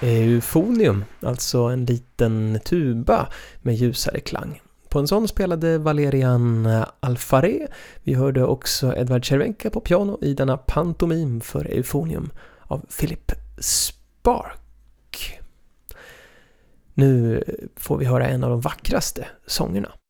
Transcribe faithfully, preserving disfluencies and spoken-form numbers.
Euphonium, alltså en liten tuba med ljusare klang. På en sån spelade Valerian Alfaré. Vi hörde också Edvard Cervenka på piano i denna pantomim för Euphonium av Philip Spark. Nu får vi höra en av de vackraste sångerna.